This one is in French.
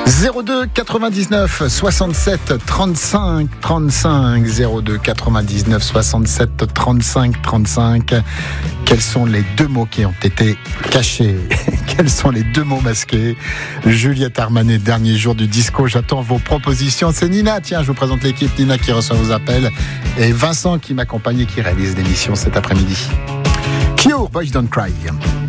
02 99 67 35 35 02 99 67 35 35. Quels sont les deux mots qui ont été cachés? Quels sont les deux mots masqués? Juliette Armanet, dernier jour du disco. J'attends vos propositions. C'est Nina. Tiens, je vous présente l'équipe. Nina qui reçoit vos appels et Vincent qui m'accompagne et qui réalise l'émission cet après-midi. Cure, Boys Don't Cry.